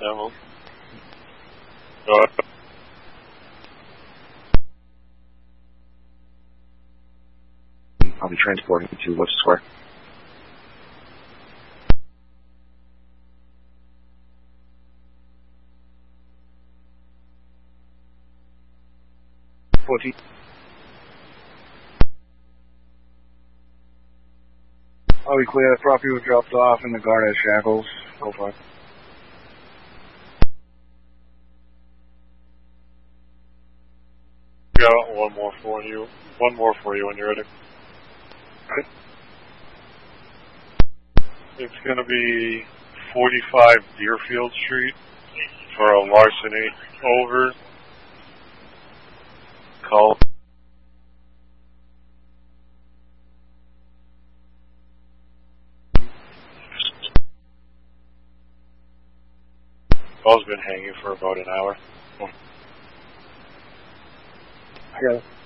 Devil. Go ahead. I'll be transporting to West Square. I'll be clear. The property was dropped off and the guard has shackles. Go for it. Got one more for you when you're ready. Okay. It's going to be 45 Deerfield Street for a larceny. Over. Call. Call's been hanging for about an hour. I got it.